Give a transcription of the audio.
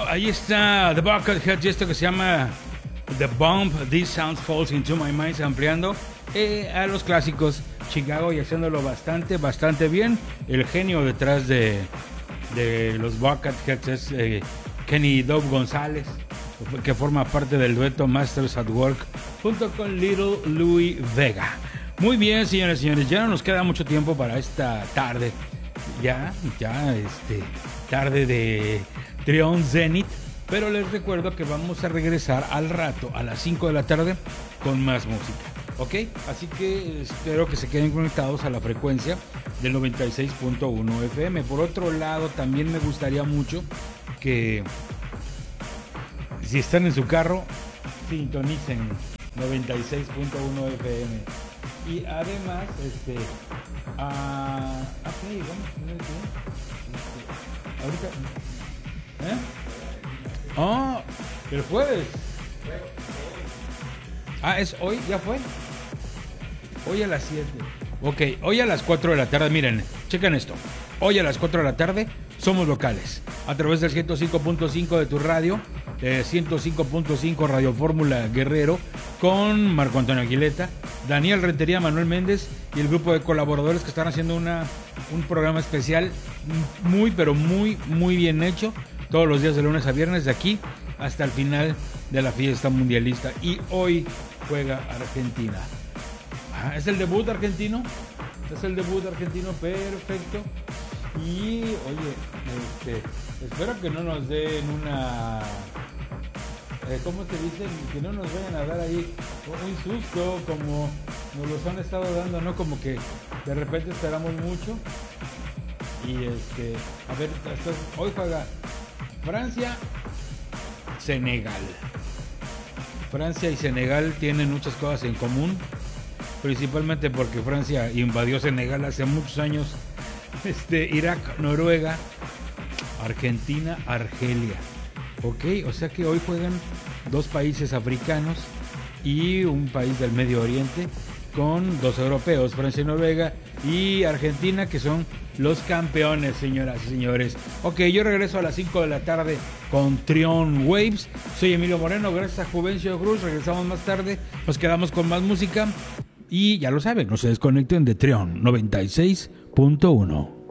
Bueno, ahí está The Buckethead y esto que se llama The Bump, This Sound Falls Into My Mind, ampliando a los clásicos Chicago y haciéndolo bastante bien. El genio detrás de los Bucketheads es Kenny Dove González, que forma parte del dueto Masters at Work junto con Little Louie Vega. Muy bien, señores y señores, ya no nos queda mucho tiempo para esta tarde. Tarde de Trión Zenith, pero les recuerdo que vamos a regresar al rato a las 5 de la tarde con más música, ¿ok? Así que espero que se queden conectados a la frecuencia del 96.1 FM. Por otro lado, también me gustaría mucho que si están en su carro, sintonicen 96.1 FM. Y además, vamos a poner ahorita, el jueves. Es hoy, ya fue. Hoy a las 7. Ok, hoy a las 4 de la tarde, miren, chequen esto. Hoy a las 4 de la tarde somos locales. A través del 105.5 de tu radio, 105.5 Radio Fórmula Guerrero, con Marco Antonio Aguileta, Daniel Rentería, Manuel Méndez y el grupo de colaboradores que están haciendo un programa especial pero muy bien hecho, todos los días de lunes a viernes, de aquí hasta el final de la fiesta mundialista. Y hoy juega Argentina. ¿Es el debut argentino? Es el debut argentino, perfecto. Y oye, espero que no nos den una... ¿cómo se dice? Que no nos vayan a dar ahí un susto como nos los han estado dando, ¿no? Como que de repente esperamos mucho. Y a ver, hoy juega Francia, Senegal. Francia y Senegal tienen muchas cosas en común, principalmente porque Francia invadió Senegal hace muchos años. Irak, Noruega, Argentina, Argelia. Ok, o sea que hoy juegan dos países africanos y un país del Medio Oriente con dos europeos, Francia y Noruega, y Argentina, que son los campeones, señoras y señores. Ok, yo regreso a las 5 de la tarde con Trión Waves. Soy Emilio Moreno, gracias a Juvencio Cruz. Regresamos más tarde, nos quedamos con más música. Y ya lo saben, no se desconecten de Trión 96.1.